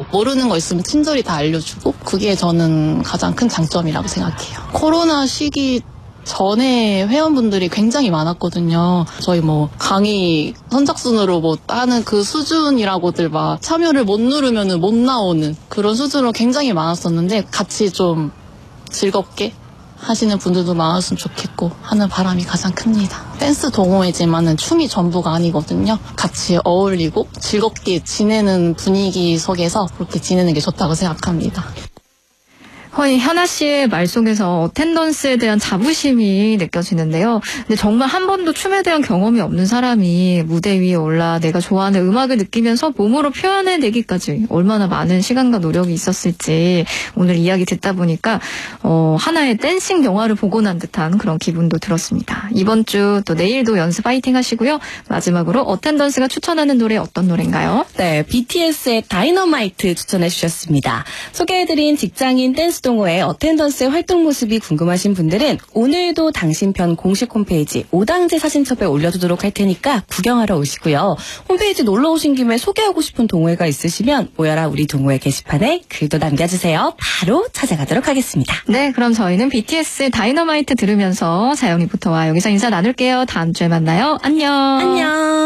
모르는 거 있으면 친절히 다 알려주고 그게 저는 가장 큰 장점이라고 생각해요. 코로나 시기 전에 회원분들이 굉장히 많았거든요. 저희 뭐 강의 선착순으로 뭐 따는 그 수준이라고들 막 참여를 못 누르면은 못 나오는 그런 수준으로 굉장히 많았었는데 같이 좀 즐겁게 하시는 분들도 많았으면 좋겠고 하는 바람이 가장 큽니다. 댄스 동호회지만은 춤이 전부가 아니거든요. 같이 어울리고 즐겁게 지내는 분위기 속에서 그렇게 지내는 게 좋다고 생각합니다. 현아 씨의 말 속에서 어텐던스에 대한 자부심이 느껴지는데요. 근데 정말 한 번도 춤에 대한 경험이 없는 사람이 무대 위에 올라 내가 좋아하는 음악을 느끼면서 몸으로 표현해내기까지 얼마나 많은 시간과 노력이 있었을지 오늘 이야기 듣다 보니까 하나의 댄싱 영화를 보고 난 듯한 그런 기분도 들었습니다. 이번 주 또 내일도 연습 파이팅 하시고요. 마지막으로 어텐던스가 추천하는 노래 어떤 노래인가요? 네, BTS의 다이너마이트 추천해 주셨습니다. 소개해드린 직장인 댄스 동호회 어텐던스의 활동 모습이 궁금하신 분들은 오늘도 당신 편 공식 홈페이지 오당제 사진첩에 올려두도록 할 테니까 구경하러 오시고요. 홈페이지 놀러 오신 김에 소개하고 싶은 동호회가 있으시면 모여라 우리 동호회 게시판에 글도 남겨주세요. 바로 찾아가도록 하겠습니다. 네, 그럼 저희는 BTS의 다이너마이트 들으면서 자영이부터와 여기서 인사 나눌게요. 다음 주에 만나요. 안녕. 안녕.